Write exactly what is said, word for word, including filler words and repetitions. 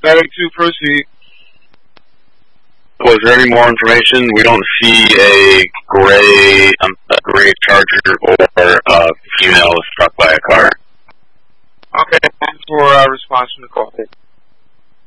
Ready to proceed. Was there any more information? We don't see a gray, um, a gray Charger or a female struck by a car. Okay, thanks for uh, response from the call.